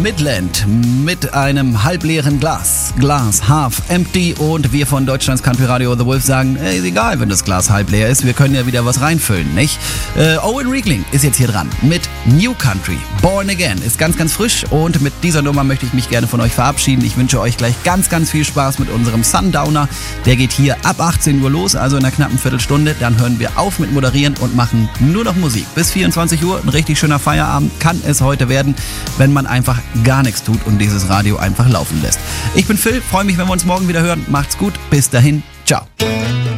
Midland mit einem halbleeren Glas. Glas half empty, und wir von Deutschlands Country Radio The Wolf sagen, ist egal, wenn das Glas halb leer ist, wir können ja wieder was reinfüllen, nicht? Owen Riegling ist jetzt hier dran mit New Country. Born Again ist ganz, ganz frisch, und mit dieser Nummer möchte ich mich gerne von euch verabschieden. Ich wünsche euch gleich ganz, ganz viel Spaß mit unserem Sundowner. Der geht hier ab 18 Uhr los, also in einer knappen Viertelstunde. Dann hören wir auf mit Moderieren und machen nur noch Musik. Bis 24 Uhr, ein richtig schöner Feierabend kann es heute werden, wenn man einfach gar nichts tut und dieses Radio einfach laufen lässt. Ich bin Phil, freue mich, wenn wir uns morgen wieder hören. Macht's gut, bis dahin, ciao.